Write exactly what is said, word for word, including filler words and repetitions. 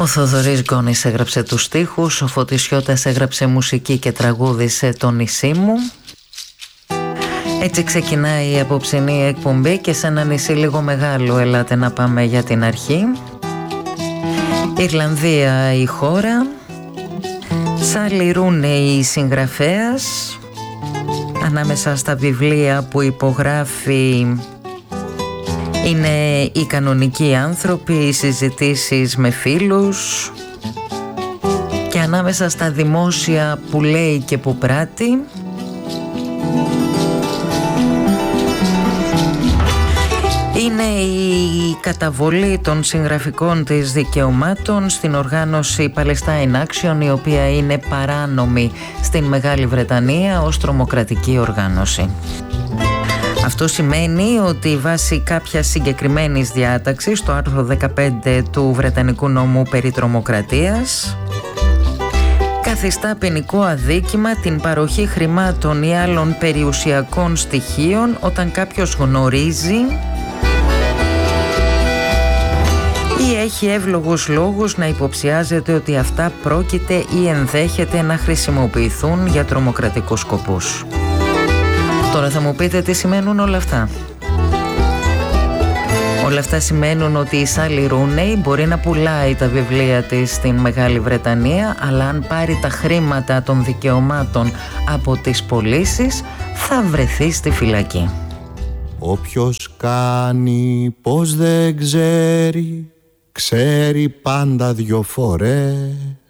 Ο Θοδωρής Γκόνης έγραψε τους στίχους, ο Φωτισιώτας έγραψε μουσική και τραγούδισε «Το νησί μου». Έτσι ξεκινάει η απόψινή εκπομπή και σε ένα νησί λίγο μεγάλο ελάτε να πάμε για την αρχή. Ιρλανδία η χώρα, Σάλι Ρούνεϊ η συγγραφέας. Ανάμεσα στα βιβλία που υπογράφει είναι «Οι κανονικοί άνθρωποι», «Οι συζητήσεις με φίλους», και ανάμεσα στα δημόσια που λέει και που πράττει είναι η καταβολή των συγγραφικών της δικαιωμάτων στην οργάνωση Palestine Action, η οποία είναι παράνομη στην Μεγάλη Βρετανία ως τρομοκρατική οργάνωση. Αυτό σημαίνει ότι βάσει κάποια συγκεκριμένης διάταξης, το άρθρο δεκαπέντε του Βρετανικού νόμου περί τρομοκρατίας, καθιστά ποινικό αδίκημα την παροχή χρημάτων ή άλλων περιουσιακών στοιχείων όταν κάποιος γνωρίζει ή έχει εύλογους λόγους να υποψιάζεται ότι αυτά πρόκειται ή ενδέχεται να χρησιμοποιηθούν για τρομοκρατικούς σκοπούς. Τώρα θα μου πείτε τι σημαίνουν όλα αυτά. Όλα αυτά σημαίνουν ότι η Σάλι Ρούνεϊ μπορεί να πουλάει τα βιβλία της στην Μεγάλη Βρετανία, αλλά αν πάρει τα χρήματα των δικαιωμάτων από τις πωλήσεις, θα βρεθεί στη φυλακή. Όποιος κάνει πως δεν ξέρει, ξέρει πάντα δυο φορές.